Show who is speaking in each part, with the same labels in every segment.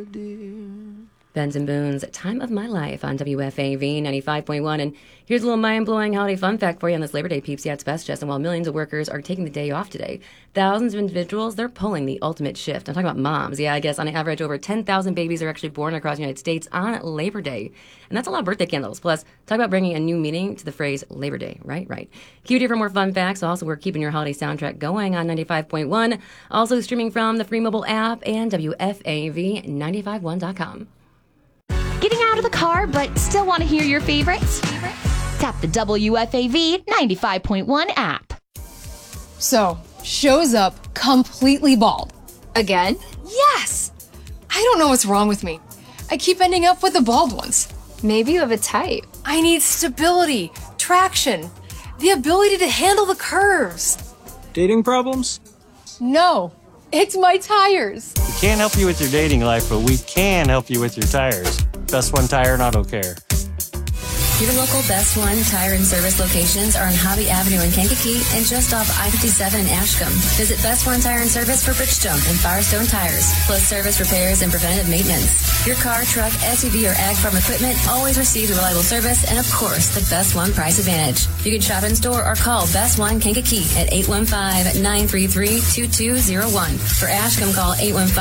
Speaker 1: Benz and Boone's Time of My Life on WFAV 95.1. And here's a little mind-blowing holiday fun fact for you on this Labor Day, peeps. Yeah, it's best just. And while millions of workers are taking the day off today, thousands of individuals, they're pulling the ultimate shift. I'm talking about moms. Yeah, I guess on average, over 10,000 babies are actually born across the United States on Labor Day. And that's a lot of birthday candles. Plus, talk about bringing a new meaning to the phrase Labor Day. Right. Keep it here for more fun facts. Also, we're keeping your holiday soundtrack going on 95.1. Also streaming from the free mobile app and WFAV951.com.
Speaker 2: Getting out of the car but still want to hear your favorites? Tap the WFAV 95.1 app.
Speaker 3: So, shows up completely bald.
Speaker 4: Again?
Speaker 3: Yes! I don't know what's wrong with me. I keep ending up with the bald ones.
Speaker 4: Maybe you have a type.
Speaker 3: I need stability, traction, the ability to handle the curves.
Speaker 5: Dating problems?
Speaker 3: No, it's my tires.
Speaker 5: We can't help you with your dating life, but we can help you with your tires. Best One Tire and Auto Care.
Speaker 1: Your local Best One Tire and Service locations are on Hobby Avenue in Kankakee and just off I-57 in Ashcombe. Visit Best One Tire and Service for Bridgestone and Firestone tires, plus service repairs and preventative maintenance. Your car, truck, SUV, or ag farm equipment always receives a reliable service and, of course, the Best One price advantage. You can shop in store or call Best One Kankakee at 815-933-2201. For Ashcombe, call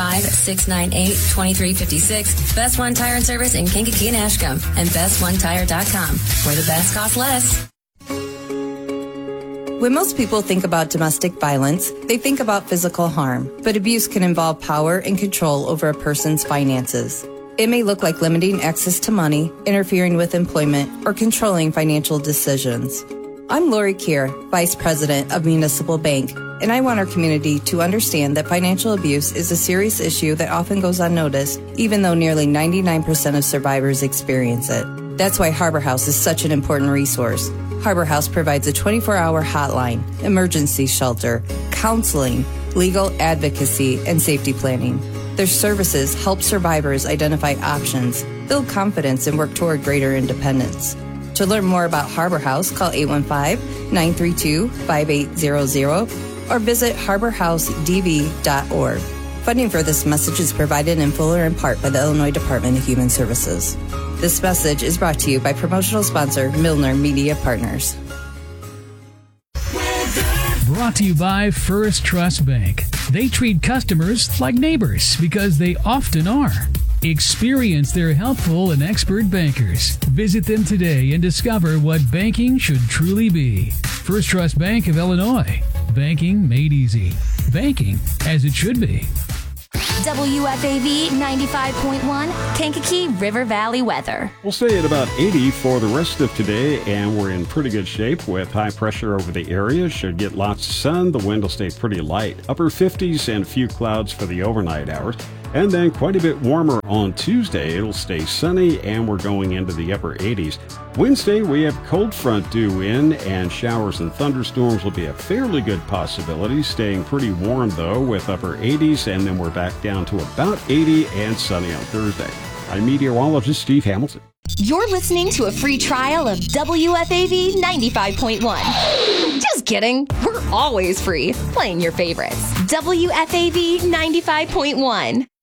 Speaker 1: 815-698-2356. Best One Tire and Service in Kankakee and Ashcombe and BestOneTire.com. Where the best costs less.
Speaker 6: When most people think about domestic violence, they think about physical harm, but abuse can involve power and control over a person's finances. It may look like limiting access to money, interfering with employment, or controlling financial decisions. I'm Lori Keir, Vice President of Municipal Bank, and I want our community to understand that financial abuse is a serious issue that often goes unnoticed, even though nearly 99% of survivors experience it. That's why Harbor House is such an important resource. Harbor House provides a 24-hour hotline, emergency shelter, counseling, legal advocacy, and safety planning. Their services help survivors identify options, build confidence, and work toward greater independence. To learn more about Harbor House, call 815-932-5800 or visit harborhousedv.org. Funding for this message is provided in full or in part by the Illinois Department of Human Services. This message is brought to you by promotional sponsor Milner Media Partners.
Speaker 7: Brought to you by First Trust Bank. They treat customers like neighbors because they often are. Experience their helpful and expert bankers. Visit them today and discover what banking should truly be. First Trust Bank of Illinois. Banking made easy. Banking as it should be.
Speaker 2: WFAV 95.1 Kankakee River Valley weather.
Speaker 8: We'll stay at about 80 for the rest of today, and we're in pretty good shape with high pressure over the area. Should get lots of sun. The wind will stay pretty light. Upper 50s and a few clouds for the overnight hours. And then quite a bit warmer on Tuesday. It'll stay sunny, and we're going into the upper 80s. Wednesday, we have cold front due in, and showers and thunderstorms will be a fairly good possibility. Staying pretty warm, though, with upper 80s, and then we're back down to about 80 and sunny on Thursday. I'm meteorologist Steve Hamilton.
Speaker 2: You're listening to a free trial of WFAV 95.1. Just kidding. We're always free, playing your favorites. WFAV 95.1.